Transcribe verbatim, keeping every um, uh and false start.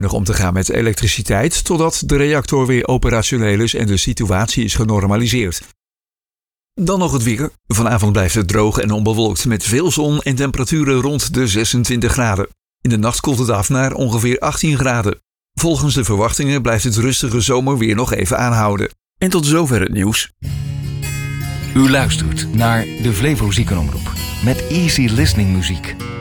nog om te gaan met elektriciteit totdat de reactor weer operationeel is en de situatie is genormaliseerd. Dan nog het weer. Vanavond blijft het droog en onbewolkt met veel zon en temperaturen rond de zesentwintig graden. In de nacht koelt het af naar ongeveer achttien graden. Volgens de verwachtingen blijft het rustige zomerweer nog even aanhouden. En tot zover het nieuws. U luistert naar de Flevo Ziekenomroep met easy listening muziek.